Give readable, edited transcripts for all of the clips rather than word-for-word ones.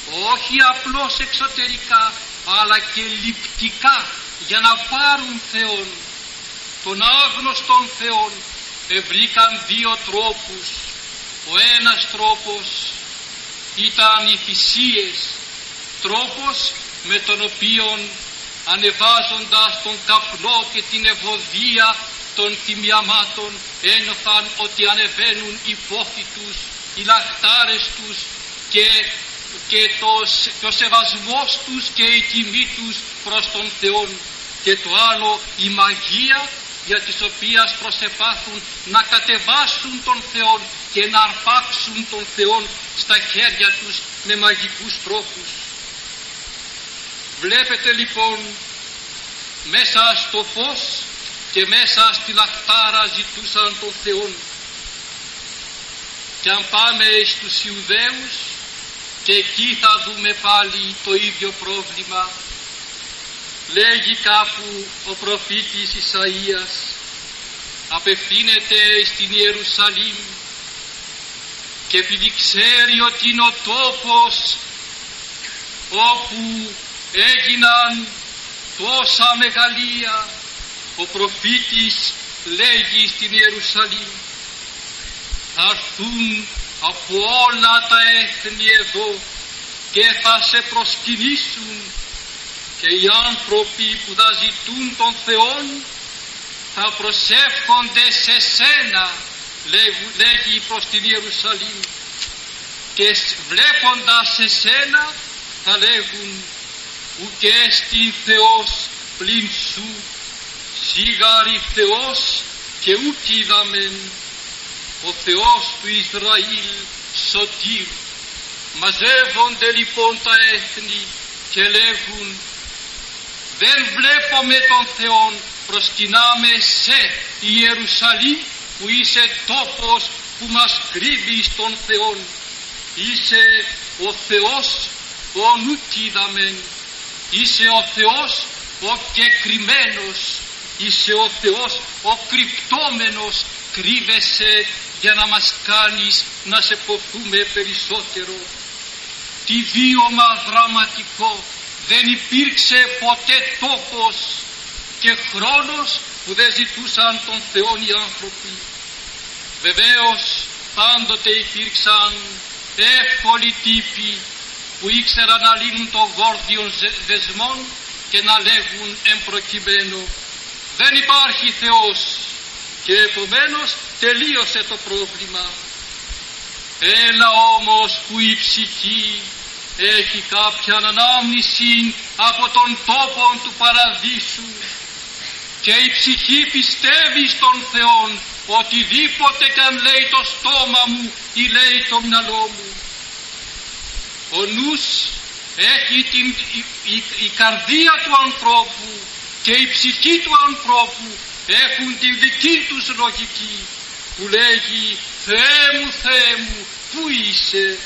όχι απλώς εξωτερικά, αλλά και λειπτικά, για να πάρουν Θεόν, τον άγνωστον Θεόν. Βρήκαν δύο τρόπους. Ο ένας τρόπος ήταν οι θυσίες, τρόπος με τον οποίο ανεβάζοντας τον καπνό και την ευωδία των θυμιαμάτων ένιωθαν ότι ανεβαίνουν οι πόθοι τους, οι λαχτάρες τους και το σεβασμός τους και η τιμή τους προς τον Θεό. Και το άλλο, η μαγεία, για τις οποίες προσεπάθουν να κατεβάσουν τον Θεό και να αρπάξουν τον Θεό στα χέρια τους με μαγικούς τρόπους. Βλέπετε λοιπόν, μέσα στο φως και μέσα στη λαχτάρα ζητούσαν τον Θεό. Και αν πάμε στους Ιουδαίους, και εκεί θα δούμε πάλι το ίδιο πρόβλημα. Λέγει κάπου ο προφήτης Ισαΐας, απευθύνεται στην Ιερουσαλήμ και επειδή ξέρει ότι είναι ο τόπος όπου έγιναν τόσα μεγαλεία, ο προφήτης λέγει στην Ιερουσαλήμ, θα έρθουν από όλα τα έθνη εδώ και θα σε προσκυνήσουν, και οι άνθρωποι που θα ζητούν τον Θεόν θα προσεύχονται σε σένα, λέγει προς την Ιερουσαλήμ, και βλέποντας σε σένα θα λέγουν, ουκ έστι Θεός πλην σου, σίγαρη Θεός και ουκ είδαμεν, ο Θεός του Ισραήλ σωτήρ. Μαζεύονται λοιπόν τα έθνη και λέγουν, δεν βλέπουμε τον Θεόν, προσκυνάμε σε Ιερουσαλήμ που είσαι τόπος που μας κρύβει στον Θεόν. Είσαι ο Θεός ο νουκίδαμεν, είσαι ο Θεός ο κεκρυμμένος, είσαι ο Θεός ο κρυπτόμενος, κρύβεσαι για να μας κάνεις να σε ποθούμε περισσότερο. Τι βίωμα δραματικό! Δεν υπήρξε ποτέ τόπος και χρόνος που δεν ζητούσαν τον Θεό οι άνθρωποι. Βεβαίως πάντοτε υπήρξαν εύκολοι τύποι που ήξεραν να λύνουν των γόρδιων δεσμών και να λέγουν εμπροκειμένου, δεν υπάρχει Θεός, και επομένως τελείωσε το πρόβλημα. Έλα όμως που η ψυχή έχει κάποια ανάμνηση από τον τόπο του παραδείσου και η ψυχή πιστεύει στον Θεόν, οτιδήποτε και αν λέει το στόμα μου ή λέει το μυαλό μου. Ο νους έχει η καρδία του ανθρώπου και η ψυχή του ανθρώπου έχουν τη δική τους λογική που λέγει Θεέ μου, πού είσαι?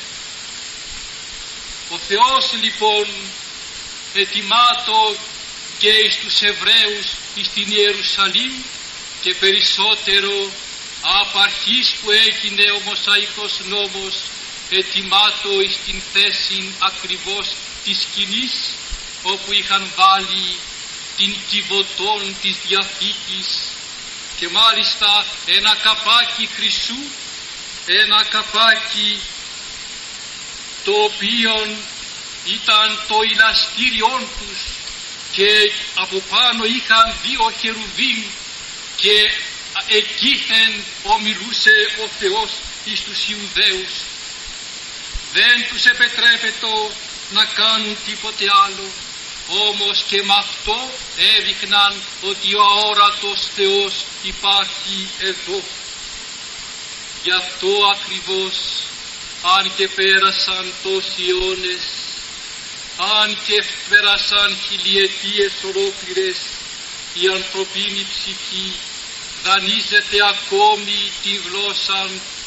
Ο Θεός λοιπόν ετοιμάτω και εις τους Εβραίους εις την Ιερουσαλήμ και περισσότερο από αρχής που έγινε ο Μωσαϊκός νόμος ετοιμάτω εις την θέση ακριβώς της σκηνής όπου είχαν βάλει την κυβωτών της Διαθήκης και μάλιστα ένα καπάκι χρυσού, ένα καπάκι το οποίο ήταν το ηλαστήριόν τους και από πάνω είχαν δύο χερουβίμ και εκείθεν ομιλούσε ο Θεός εις τους Ιουδαίους. Δεν τους επιτρέπεται να κάνουν τίποτε άλλο, όμως και με αυτό έδειχναν ότι ο αόρατος Θεός υπάρχει εδώ. Γι' αυτό ακριβώς, αν και πέρασαν τόσοι αιώνες, αν και πέρασαν χιλιετίες ολόκληρες, η ανθρωπίνη ψυχή δανείζεται ακόμη τη γλώσσα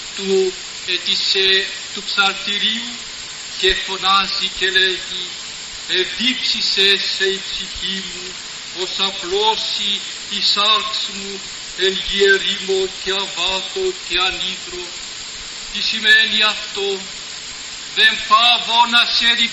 του ψαλτηρίου και φωνάζει και λέγει «Εδίψησε σε η ψυχή μου, ως απλώσει η σάρξ μου εν γερήμο και αβάτω και ανίδρο». Τι σημαίνει αυτό? Δεν πάβω να σε